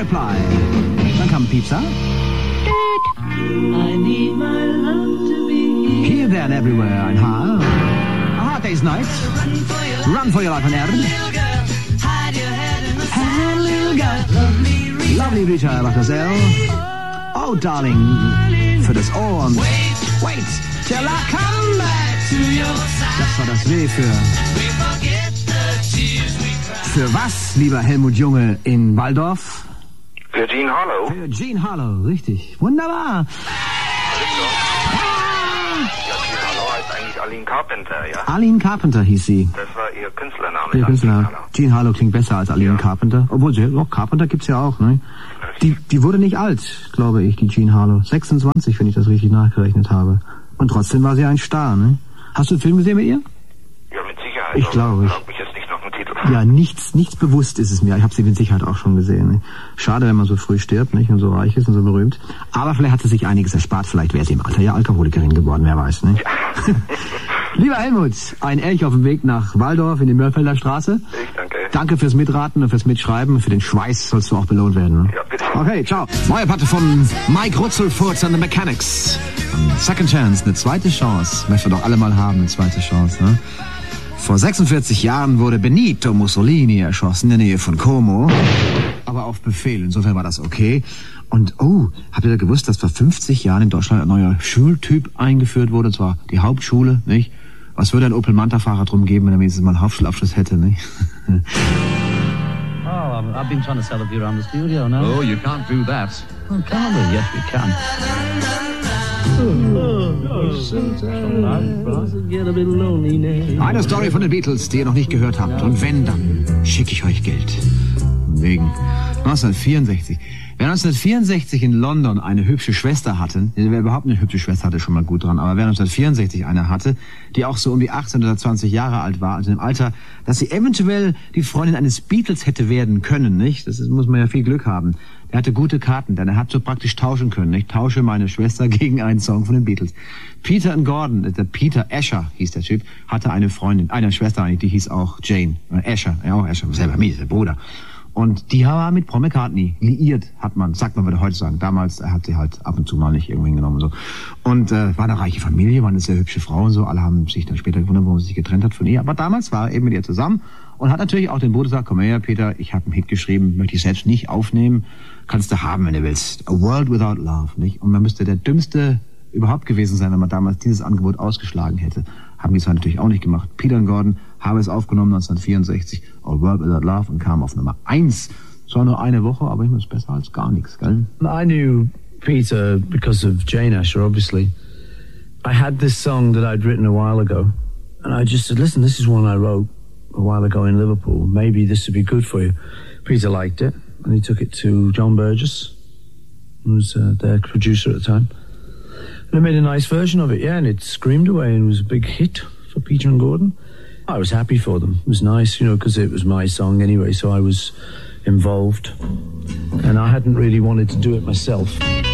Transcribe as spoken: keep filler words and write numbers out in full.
Reply. Dann kam Pizza. I need my love to be Here, there and everywhere, ein Haar. A Hard Day's Night. Run for your life on Air. Hey, little girl. Lovely Rita Bartosel. Oh, darling. Für das Ohr und wait till I come back to your side. Das war das W für... Für was, lieber Helmut Junge in Waldorf? Für Jean Harlow. Für Jean Harlow, richtig. Wunderbar. Ja, Jean Harlow heißt eigentlich Aline Carpenter, ja. Aline Carpenter hieß sie. Das war ihr Künstlername. Ihr Künstlername. Jean Harlow. Jean Harlow klingt besser als Aline ja. Carpenter. Obwohl, sie, oh, Carpenter gibt's ja auch, ne? Die, die wurde nicht alt, glaube ich, die Jean Harlow. sechsundzwanzig, wenn ich das richtig nachgerechnet habe. Und trotzdem war sie ein Star, ne? Hast du einen Film gesehen mit ihr? Ja, mit Sicherheit. Ich glaube. Ich glaube ich jetzt nicht noch einen Titel. Ja, nichts, nichts bewusst ist es mir. Ich habe sie mit Sicherheit auch schon gesehen. Ne? Schade, wenn man so früh stirbt, nicht? Und so reich ist und so berühmt. Aber vielleicht hat sie sich einiges erspart. Vielleicht wäre sie im Alter ja Alkoholikerin geworden, wer weiß, ne? Ja. Lieber Helmut, ein Elch auf dem Weg nach Waldorf in die Mörfelder Straße. Ich danke. Danke fürs Mitraten und fürs Mitschreiben. Für den Schweiß sollst du auch belohnt werden. Ne? Ja, bitte. Okay, ciao. Neue Platte von Mike Rutzelfurz and the Mechanics. Second Chance, eine zweite Chance. Möchten wir doch alle mal haben, eine zweite Chance, ne? Vor sechsundvierzig Jahren wurde Benito Mussolini erschossen in der Nähe von Como. Aber auf Befehl, insofern war das okay. Und, oh, habt ihr da gewusst, dass vor fünfzig Jahren in Deutschland ein neuer Schultyp eingeführt wurde? Und zwar die Hauptschule, nicht? Was würde ein Opel Manta-Fahrer drum geben, wenn er wenigstens mal einen Hauptschulabschluss hätte, nicht? Oh, I've, I've been trying to sell a beer around the studio now. Oh, you can't do that. Oh, can we? Yes, we can. Eine Story von den Beatles, die ihr noch nicht gehört habt. Und wenn, dann schicke ich euch Geld. Wegen neunzehnhundertvierundsechzig. Wer neunzehnhundertvierundsechzig in London eine hübsche Schwester hatte, wer überhaupt eine hübsche Schwester hatte, schon mal gut dran, aber wer neunzehnhundertvierundsechzig eine hatte, die auch so um die achtzehn oder zwanzig Jahre alt war, also im Alter, dass sie eventuell die Freundin eines Beatles hätte werden können, nicht? Das ist, muss man ja viel Glück haben. Der hatte gute Karten, denn er hat so praktisch tauschen können, nicht? Tausche meine Schwester gegen einen Song von den Beatles. Peter and Gordon, der Peter Asher hieß der Typ, hatte eine Freundin, eine Schwester eigentlich, die hieß auch Jane. Asher, ja auch Asher, selber mir, der Bruder. Und die war mit Paul McCartney liiert, hat man, sagt man, würde heute sagen. Damals, er hat sie halt ab und zu mal nicht irgendwo hingenommen und so. Und äh, war eine reiche Familie, war eine sehr hübsche Frau und so. Alle haben sich dann später gewundert, warum sie sich getrennt hat von ihr. Aber damals war er eben mit ihr zusammen und hat natürlich auch den Bruder gesagt, komm her, Peter, ich habe einen Hit geschrieben, möchte ich selbst nicht aufnehmen, kannst du haben, wenn du willst. A World Without Love, nicht? Und man müsste der Dümmste überhaupt gewesen sein, wenn man damals dieses Angebot ausgeschlagen hätte. Haben die zwar natürlich auch nicht gemacht. Peter und Gordon haben es aufgenommen neunzehnhundertvierundsechzig, A World Without Love, und kam auf Nummer eins. Zwar nur eine Woche, aber immer ist besser als gar nichts, gell? I knew Peter because of Jane Asher, obviously. I had this song that I'd written a while ago, and I just said, listen, this is one I wrote a while ago in Liverpool. Maybe this would be good for you. Peter liked it, and he took it to John Burgess, who was uh, their producer at the time. They made a nice version of it, yeah, and it screamed away and was a big hit for Peter and Gordon. I was happy for them. It was nice, you know, because it was my song anyway, so I was involved. And I hadn't really wanted to do it myself.